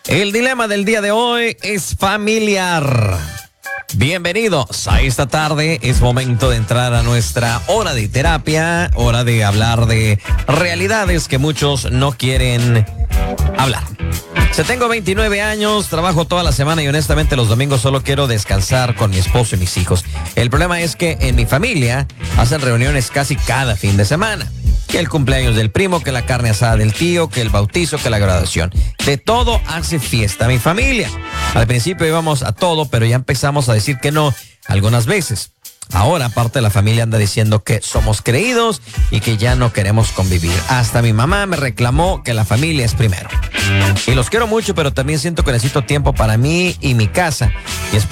El dilema del día de hoy es familiar. Bienvenidos a esta tarde. Es momento de entrar a nuestra hora de terapia, hora de hablar de realidades que muchos no quieren hablar. Tengo 29 años, trabajo toda la semana y honestamente los domingos solo quiero descansar con mi esposo y mis hijos. El problema es que en mi familia hacen reuniones casi cada fin de semana. Que el cumpleaños del primo, que la carne asada del tío, que el bautizo, que la graduación. De todo hace fiesta mi familia. Al principio íbamos a todo, pero ya empezamos a decir que no algunas veces. Ahora parte de la familia anda diciendo que somos creídos y que ya no queremos convivir. Hasta mi mamá me reclamó que la familia es primero. Y los quiero mucho, pero también siento que necesito tiempo para mí y mi casa. Mi esposo